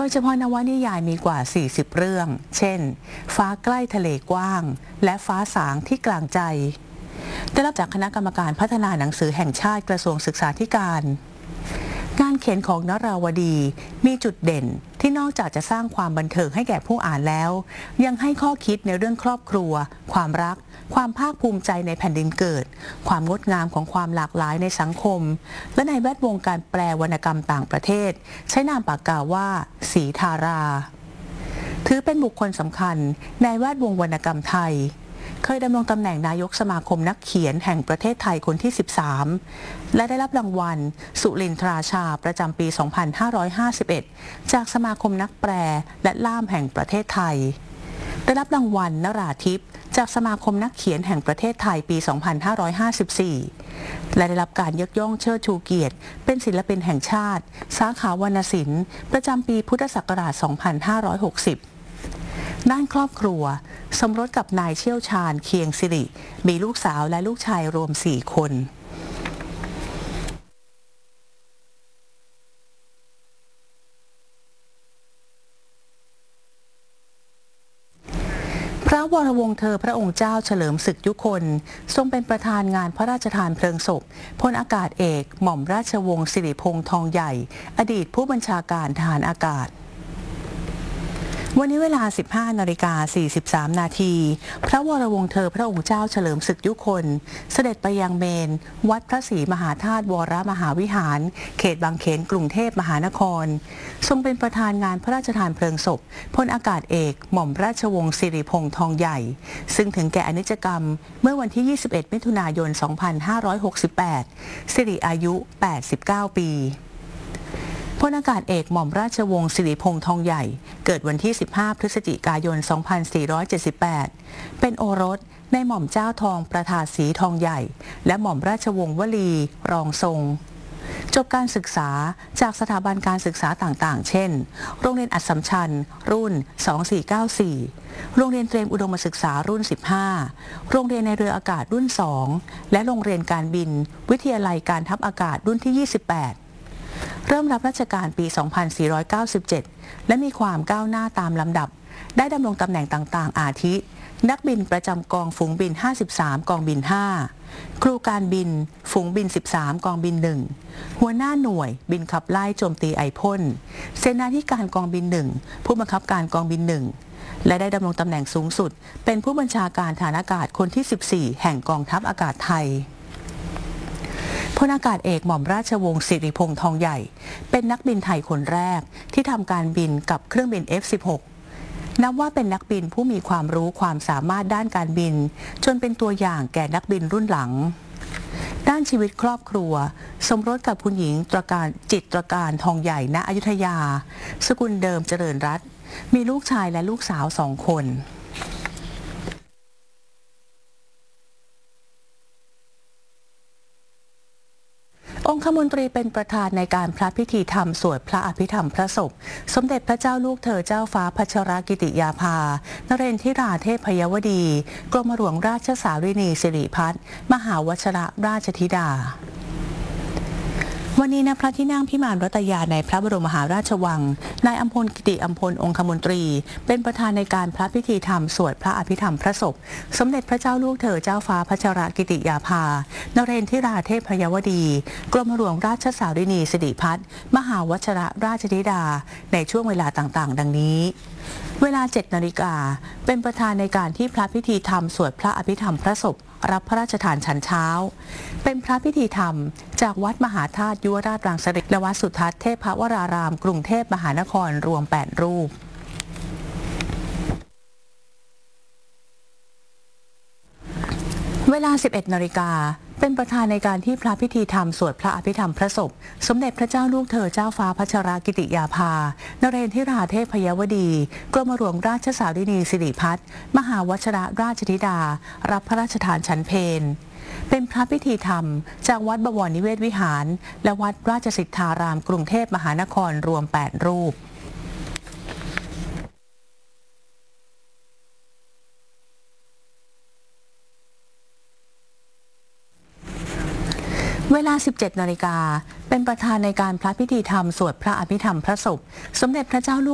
ยเฉพาะนวนิยายมีกว่า 40 เรื่อง เช่น ฟ้าใกล้ทะเลกว้าง และฟ้าสางที่กลางใจ ได้รับจากคณะกรรมการพัฒนาหนังสือแห่งชาติกระทรวงศึกษาธิการ งานเขียนของนราวดีมีจุดเด่นที่นอกจากจะสร้างความบันเทิงให้แก่ผู้อ่านแล้วยังให้ข้อคิดในเรื่องครอบครัวความรักความภาคภูมิใจในแผ่นดินเกิดความงดงามของความหลากหลายในสังคมและในแวดวงการแปลวรรณกรรมต่างประเทศใช้นามปากกาว่าศรีธาราถือเป็นบุคคลสำคัญในแวดวงวรรณกรรมไทยเคยดำรงตำแหน่งนายกสมาคมนักเขียนแห่งประเทศไทยคนที่ 13 และได้รับรางวัลสุรินทราชาประจำปี 2551 จากสมาคมนักแปลและล่ามแห่งประเทศไทยได้รับรางวัลนราธิปจากสมาคมนักเขียนแห่งประเทศไทยปี 2554 และได้รับการยกย่องเชิดชูเกียรติเป็นศิลปินแห่งชาติสาขาวรรณศิลป์ประจำปีพุทธศักราช 2560 ด้านครอบครัวสมรสกับนายเชี่ยวชาญเคียงสิริมีลูกสาวและลูกชายรวม 4 คนพระวรวงศ์เธอพระองค์เจ้าเฉลิมศึกยุคลทรงเป็นประธานงานพระราชทานเพลิงศพพลอากาศเอกหม่อมราชวงศ์สิริพงษ์ทองใหญ่อดีตผู้บัญชาการทหารอากาศวันนี้เวลา 15:43 นาทีพระวรวงศ์เธอพระองค์เจ้าเฉลิมศึกยุคลเสด็จไปยังเมนวัดพระศรีมหาธาตุวรมหาวิหารเขตบางเขนกรุงเทพมหานครทรงเป็นประธานงานพระราชทานเพลิงศพพลอากาศเอกหม่อมราชวงศ์สิริพงษ์ทองใหญ่ซึ่งถึงแก่อนิจกรรมเมื่อวันที่ 21 มิถุนายน 2568 สิริอายุ 89 ปีพลอากาศเอกหม่อมราชวงศ์สิริพงษ์ทองใหญ่เกิดวันที่ 15 พฤศจิกายน 2478 เป็นโอรสในหม่อมเจ้าทองประทาศรีทองใหญ่และหม่อมราชวงศ์วลีรองทรงจบการศึกษาจากสถาบันการศึกษาต่างๆเช่นโรงเรียนอัสสัมชัญรุ่น 2494 โรงเรียนเตรียมอุดมศึกษารุ่น 15 โรงเรียนในเรืออากาศรุ่น 2 และโรงเรียนการบินวิทยาลัยการทัพอากาศรุ่นที่ 28เริ่มรับราชการปี 2497 และมีความก้าวหน้าตามลำดับได้ดำรงตำแหน่งต่างๆอาทินักบินประจำกองฝูงบิน 53 กองบิน 5 ครูการบินฝูงบิน 13 กองบิน 1 หัวหน้าหน่วยบินขับไล่โจมตีไอพ่นเสนาธิการกองบิน 1 ผู้บังคับการกองบิน 1 และได้ดำรงตำแหน่งสูงสุดเป็นผู้บัญชาการฐานอากาศคนที่ 14 แห่งกองทัพอากาศไทยพลอากาศเอกหม่อมราชวงศ์สิริพงษ์ทองใหญ่เป็นนักบินไทยคนแรกที่ทำการบินกับเครื่องบิน F-16 นับว่าเป็นนักบินผู้มีความรู้ความสามารถด้านการบินจนเป็นตัวอย่างแก่นักบินรุ่นหลังด้านชีวิตครอบครัวสมรสกับคุณหญิงจิตรการทองใหญ่ณอยุธยาสกุลเดิมเจริญรัตน์มีลูกชายและลูกสาว 2 คนองคมนตรีเป็นประธานในการพระพิธีธรรมสวดพระอภิธรรมพระศพสมเด็จพระเจ้าลูกเธอเจ้าฟ้าพัชรกิติยาภานเรนทิราเทพยวดีกรมหลวงราชสารินีสิริพัฒน์มหาวชรราชธิดาวันนี้ณพระที่นั่งพิมานรัตยาในพระบรมมหาราชวังนายอัมพลกิติอัมพลองคมนตรีเป็นประธานในการพระพิธีธรรมสวดพระอภิธรรมพระศพสมเด็จพระเจ้าลูกเธอเจ้าฟ้าพัชรกิติยาภานเรนทิราเทพยวดีกรมหลวงราชสารินีสิริพัฒน์มหาวชรราชธิดาในช่วงเวลาต่างๆดังนี้เวลา 7 นาฬิกาเป็นประธานในการที่พระพิธีธรรมสวดพระอภิธรรมพระศพรับพระราชทานฉันเช้าเป็นพระพิธีธรรมจากวัดมหาธาตุยุวราชรังสฤษฎ์และวัดสุทัศน์เทพวรารามกรุงเทพมหานครรวม 8 รูปเวลา 11 นาฬิกาเป็นประธานในการที่พระพิธีธรรมสวดพระอภิธรรมพระศพสมเด็จพระเจ้าลูกเธอเจ้าฟ้าพัชรกิติยาภานเรนทิราเทพยวดีกรมหลวงราชสารินีสิริพัฒน์มหาวชรราชธิดารับพระราชทานฉันเพลเป็นพระพิธีธรรมจากวัดบวรนิเวศวิหารและวัดราชสิทธารามกรุงเทพมหานครรวม 8 รูปเวลา 17 นาฬิกาเป็นประธานในการพระพิธีธรรมสวดพระอภิธรรมพระศพสมเด็จพระเจ้าลูก